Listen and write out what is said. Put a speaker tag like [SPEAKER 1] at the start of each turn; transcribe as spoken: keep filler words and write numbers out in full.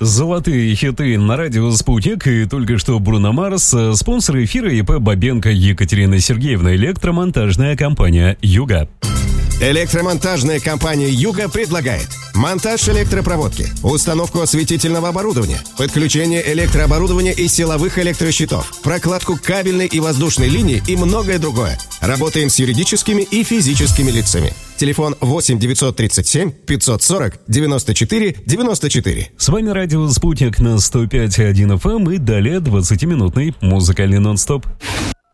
[SPEAKER 1] Золотые хиты на радио «Спутник» и только что Бруно Марс. Спонсор эфира ИП Бабенко Екатерина Сергеевна, электромонтажная компания «Юга».
[SPEAKER 2] Электромонтажная компания «Юга» предлагает монтаж электропроводки, установку осветительного оборудования, подключение электрооборудования и силовых электрощитов, прокладку кабельной и воздушной линии и многое другое. Работаем с юридическими и физическими лицами. Телефон восемь девятьсот тридцать семь пятьсот сорок девяносто четыре девяносто четыре.
[SPEAKER 1] С вами радио «Спутник» на сто пять и один эф эм и далее двадцатиминутный музыкальный нон-стоп.